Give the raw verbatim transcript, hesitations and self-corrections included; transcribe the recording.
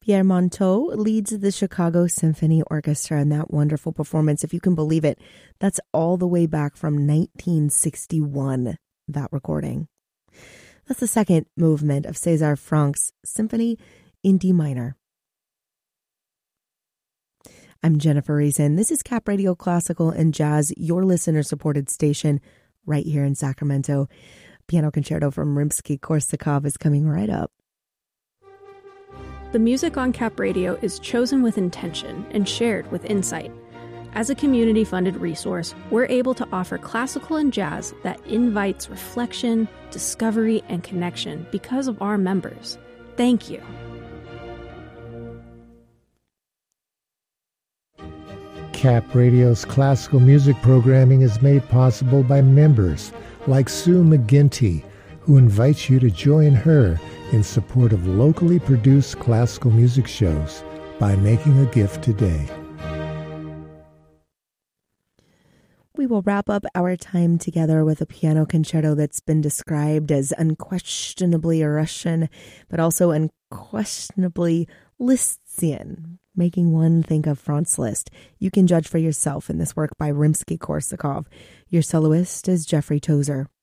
Pierre Monteau leads the Chicago Symphony Orchestra in that wonderful performance. If you can believe it, that's all the way back from nineteen sixty-one, that recording. That's the second movement of César Franck's Symphony in D minor. I'm Jennifer Reason. This is Cap Radio Classical and Jazz, your listener-supported station right here in Sacramento. Piano Concerto from Rimsky-Korsakov is coming right up. The music on Cap Radio is chosen with intention and shared with insight. As a community-funded resource, we're able to offer classical and jazz that invites reflection, discovery, and connection because of our members. Thank you. Cap Radio's classical music programming is made possible by members like Sue McGinty, who invites you to join her in support of locally produced classical music shows by making a gift today. We will wrap up our time together with a piano concerto that's been described as unquestionably Russian, but also unquestionably Lisztian, making one think of Franz Liszt. You can judge for yourself in this work by Rimsky-Korsakov. Your soloist is Jeffrey Tozer.